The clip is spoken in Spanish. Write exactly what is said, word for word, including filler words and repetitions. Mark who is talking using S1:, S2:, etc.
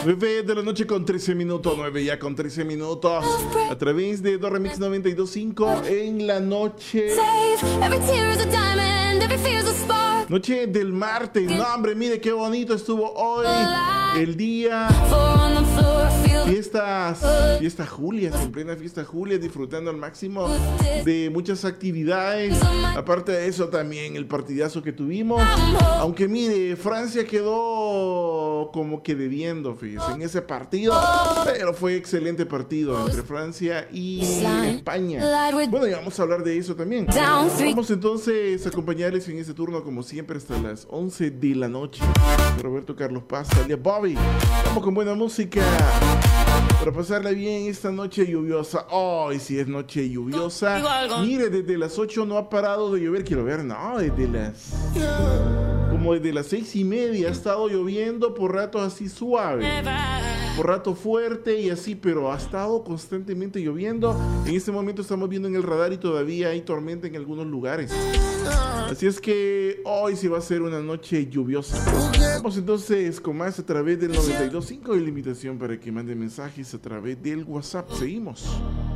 S1: nueve de la noche con trece minutos, nueve ya con trece minutos, a través de Do Remix noventa y dos punto cinco en la noche. Noche del martes. No, hombre, mire qué bonito estuvo hoy el día. Fiestas, fiesta Julia, en plena fiesta Julia, disfrutando al máximo de muchas actividades. Aparte de eso, también el partidazo que tuvimos. Aunque mire, Francia quedó como que debiendo, fíjese, en ese partido. Pero fue excelente partido entre Francia y España. Bueno, y vamos a hablar de eso también. Vamos entonces a acompañarles en este turno, como siempre, hasta las once de la noche. Roberto Carlos Paz, alias Bobby. Vamos con buena música para pasarla bien esta noche lluviosa. Hoy oh, sí es noche lluviosa. Mire, desde las ocho no ha parado de llover. Quiero ver, no, desde las... como desde las seis y media ha estado lloviendo, por ratos así suave, por rato fuerte y así, pero ha estado constantemente lloviendo. En este momento estamos viendo en el radar y todavía hay tormenta en algunos lugares. Así es que hoy sí va a ser una noche lluviosa. Vamos entonces con más a través del noventa y dos punto cinco, y la invitación para que manden mensajes a través del WhatsApp. Seguimos.